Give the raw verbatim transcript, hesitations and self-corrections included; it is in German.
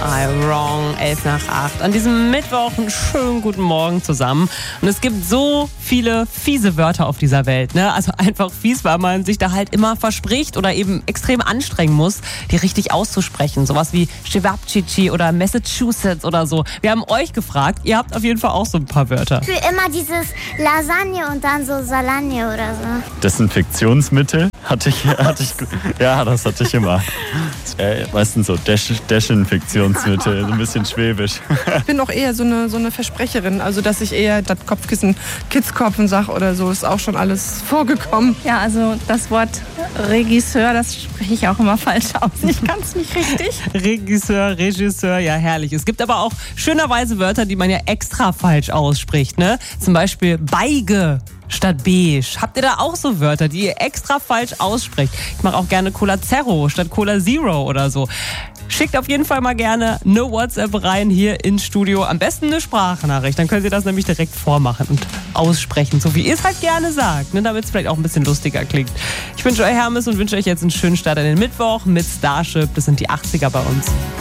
I'm wrong, elf nach acht. An diesem Mittwoch einen schönen guten Morgen zusammen. Und es gibt so viele fiese Wörter auf dieser Welt, ne? Also einfach fies, weil man sich da halt immer verspricht oder eben extrem anstrengen muss, die richtig auszusprechen. Sowas wie Cevapcici oder Massachusetts oder so. Wir haben euch gefragt, ihr habt auf jeden Fall auch so ein paar Wörter. Für immer dieses Lasagne und dann so Salagne oder so. Desinfektionsmittel hatte ich, hatte ich, ja, das hatte ich immer. Äh, meistens so Des- Desinfektionsmittel, so ein bisschen schwäbisch. Ich bin auch eher so eine, so eine Versprecherin, also dass ich eher das Kopfkissen Kitzkopfen sage oder so, ist auch schon alles vorgekommen. Ja, also das Wort Regisseur, das spreche ich auch immer falsch aus. Ich kann es nicht richtig. Regisseur, Regisseur, ja herrlich. Es gibt aber auch schönerweise Wörter, die man ja extra falsch ausspricht, ne? Zum Beispiel Beige statt beige. Habt ihr da auch so Wörter, die ihr extra falsch aussprecht? Ich mache auch gerne Cola Zero statt Cola Zero oder so. Schickt auf jeden Fall mal gerne eine WhatsApp rein hier ins Studio. Am besten eine Sprachnachricht. Dann könnt ihr das nämlich direkt vormachen und aussprechen, so wie ihr es halt gerne sagt, ne, damit es vielleicht auch ein bisschen lustiger klingt. Ich wünsche euch Hermes und wünsche euch jetzt einen schönen Start in den Mittwoch mit Starship. Das sind die achtziger bei uns.